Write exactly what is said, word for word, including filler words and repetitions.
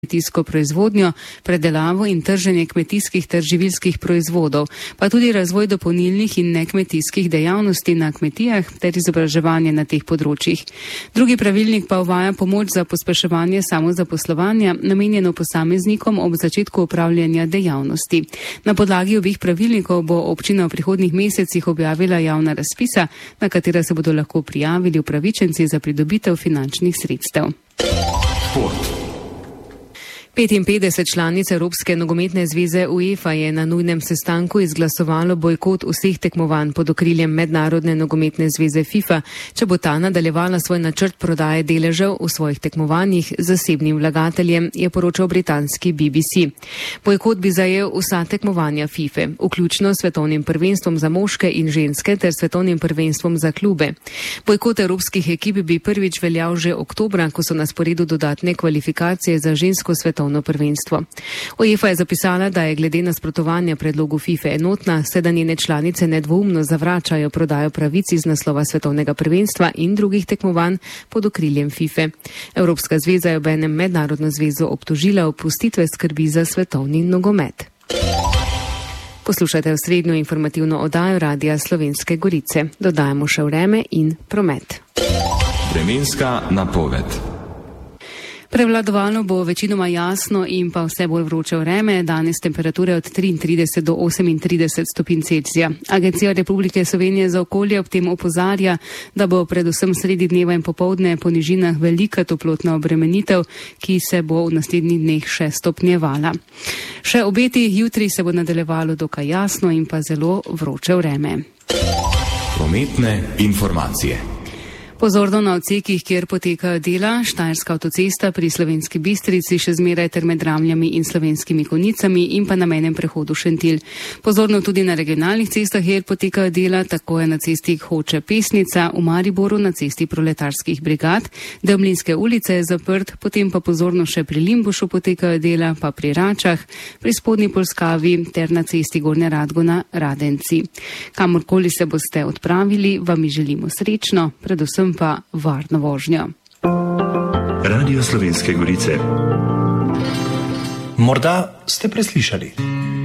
kmetijsko proizvodnjo, predelavo in trženje kmetijskih ter živilskih proizvodov, pa tudi razvoj dopolnilnih in nekmetijskih dejavnosti na kmetijah ter izobraževanje na teh področjih. Drugi pravilnik pa uvaja pomoč za pospeševanje samozaposlovanja, namenjeno posameznikom ob začetku upravljanja dejavnosti. Na podlagi obih pravilnikov bo občina v prihodnjih mesecih objavila javna razpisa, na katera se bodo lahko prijavili upravičenci za pridobitev finančnih sredstev. Šport. petinpetdeset članic Evropske nogometne zveze UEFA je na nujnem sestanku izglasovalo bojkot vseh tekmovanj pod okriljem Mednarodne nogometne zveze FIFA, če bo ta nadaljevala svoj načrt prodaje deležev v svojih tekmovanjih z zasebnim vlagateljem, je poročal britanski B B C. Bojkot bi zajel vsa tekmovanja FIFA, vključno s svetovnim prvenstvom za moške in ženske ter svetovnim prvenstvom za klube. Bojkot evropskih ekip bi prvič veljal že oktobra, ko so na sporedu dodatne kvalifikacije za žensko svetovno prvenstvo. UEFA je zapisala, da je glede nasprotovanja predlogu FIFA enotna, saj da njene članice nedvoumno zavračajo prodajo pravic iz naslova svetovnega prvenstva in drugih tekmovanj pod okriljem FIFA. Evropska zveza je obenem Mednarodno zvezo obtožila opustitve skrbi za svetovni nogomet. Poslušajte osrednjo informativno oddajo Radia Slovenske Gorice. Dodajamo še vreme in promet. Vremenska napoved. Prevladovalo bo večinoma jasno in pa vse bolj vroče vreme, danes temperature od triintrideset do osemintrideset stopinj Celzija. Agencija Republike Slovenije za okolje ob tem opozarja, da bo predvsem sredi dneva in popoldne po nižinah velika toplotna obremenitev, ki se bo v naslednjih dneh še stopnjevala. Še obeti, jutri se bo nadaljevalo dokaj jasno in pa zelo vroče vreme. Prometne informacije. Pozorno na odsekih, kjer potekajo dela, Štajerska avtocesta pri Slovenski Bistrici še zmeraj ter med Ramljami in Slovenskimi Konjicami in pa na mejnem prehodu Šentilj. Pozorno tudi na regionalnih cestah, kjer potekajo dela, tako je na cesti Hoče-Pesnica, v Mariboru na cesti Proletarskih brigad, del Mlinske ulice je zaprt, potem pa pozorno še pri Limbušu potekajo dela, pa pri Račah, pri Spodnji Polskavi ter na cesti Gornja Radgona Radenci. Kamorkoli se boste odpravili, vam želimo srečno, predvsem pa varno vožnjo. Radio Slovenske Gorice. Morda ste preslišali.